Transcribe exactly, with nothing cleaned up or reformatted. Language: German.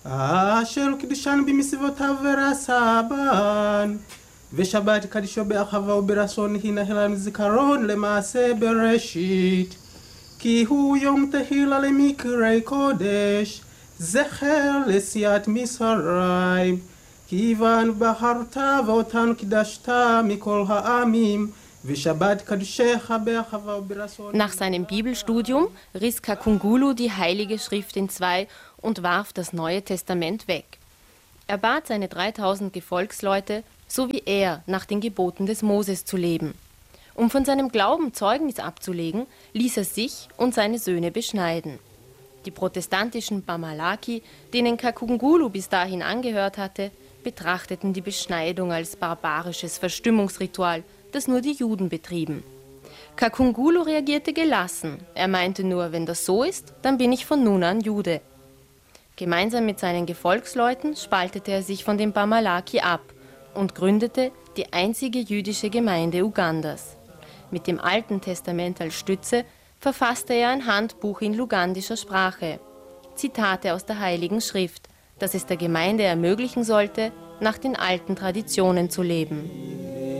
אשר קידושן במסבותיו ורסבן ושבת קדישו באחווה וברצון הנה לנו זיכרון למעשה בראשית כי הוא יום תהילה למקראי קודש זכר לסיעת מצרים כיוון בחרת ואותנו קידשת מכל העמים ושבת קדושך באחווה וברצון. Nach seinem Bibelstudium riss Kakungulu die Heilige Schrift in zwei und warf das Neue Testament weg. Er bat seine dreitausend Gefolgsleute, so wie er, nach den Geboten des Moses zu leben. Um von seinem Glauben Zeugnis abzulegen, ließ er sich und seine Söhne beschneiden. Die protestantischen Bamalaki, denen Kakungulu bis dahin angehört hatte, betrachteten die Beschneidung als barbarisches Verstimmungsritual, das nur die Juden betrieben. Kakungulu reagierte gelassen. Er meinte nur, wenn das so ist, dann bin ich von nun an Jude. Gemeinsam mit seinen Gefolgsleuten spaltete er sich von den Bamalaki ab und gründete die einzige jüdische Gemeinde Ugandas. Mit dem Alten Testament als Stütze verfasste er ein Handbuch in lugandischer Sprache, Zitate aus der Heiligen Schrift, das es der Gemeinde ermöglichen sollte, nach den alten Traditionen zu leben.